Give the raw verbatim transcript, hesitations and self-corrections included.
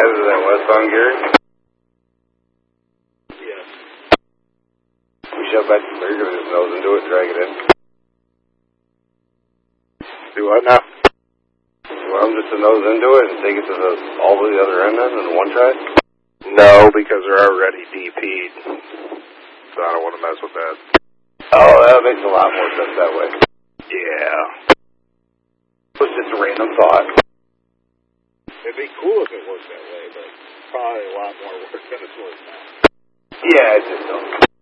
guys are that westbound, Gary? Yes. We shove back the trigger with his nose into it, drag it in. Do what now? You want him just to nose into it and take it to the all the other end then in one try? No, because they're already D P'd. So I don't want to mess with that. Oh, that makes a lot more sense that way. Yeah. It was just a random thought. It'd be cool if it worked that way, but probably a lot more work than it's worth now. Yeah, it just don't.